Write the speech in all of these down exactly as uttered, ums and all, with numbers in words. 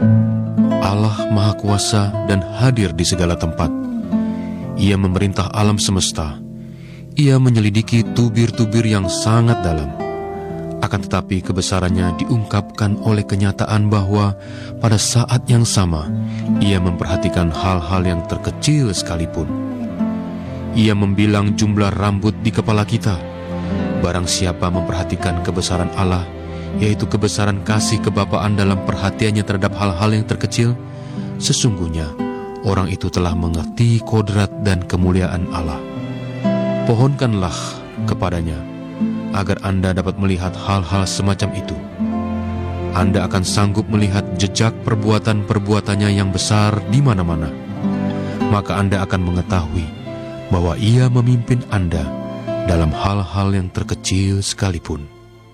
Allah Maha Kuasa dan hadir di segala tempat. Ia memerintah alam semesta. Ia menyelidiki tubir-tubir yang sangat dalam. Akan tetapi kebesarannya diungkapkan oleh kenyataan bahwa pada saat yang sama, Ia memperhatikan hal-hal yang terkecil sekalipun. Ia membilang jumlah rambut di kepala kita. Barang siapa memperhatikan kebesaran Allah, yaitu kebesaran kasih kebapaan dalam perhatiannya terhadap hal-hal yang terkecil, sesungguhnya orang itu telah mengerti kodrat dan kemuliaan Allah. Pohonkanlah kepadanya, agar Anda dapat melihat hal-hal semacam itu. Anda akan sanggup melihat jejak perbuatan-perbuatannya yang besar di mana-mana. Maka Anda akan mengetahui bahwa Ia memimpin Anda dalam hal-hal yang terkecil sekalipun.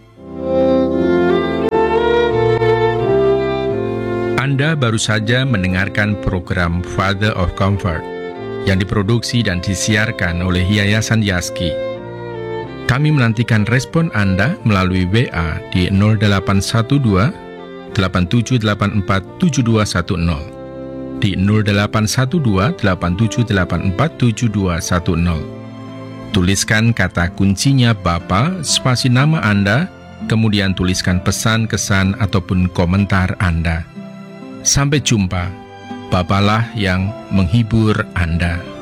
Anda baru saja mendengarkan program Father of Comfort yang diproduksi dan disiarkan oleh Yayasan Yaski. Kami menantikan respon Anda melalui W A di nol delapan satu dua, delapan tujuh delapan empat, tujuh dua satu nol, di nol delapan satu dua, delapan tujuh delapan empat, tujuh dua satu nol. Tuliskan kata kuncinya Bapa, spasi nama Anda, kemudian tuliskan pesan, kesan, ataupun komentar Anda. Sampai jumpa, Bapalah yang menghibur Anda.